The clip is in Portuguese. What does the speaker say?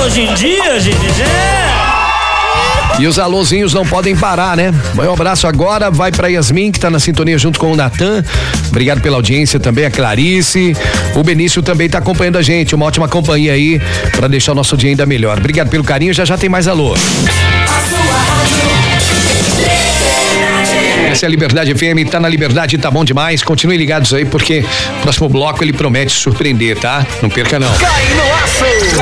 hoje em dia, gente. E os alôzinhos não podem parar, né? Um abraço agora, vai pra Yasmin, que tá na sintonia junto com o Natan. Obrigado pela audiência também, a Clarice. O Benício também tá acompanhando a gente, uma ótima companhia aí pra deixar o nosso dia ainda melhor. Obrigado pelo carinho, já tem mais alô. Essa é a Liberdade FM, tá na Liberdade, tá bom demais. Continuem ligados aí, porque o próximo bloco ele promete surpreender, tá? Não perca não. Cai no aço!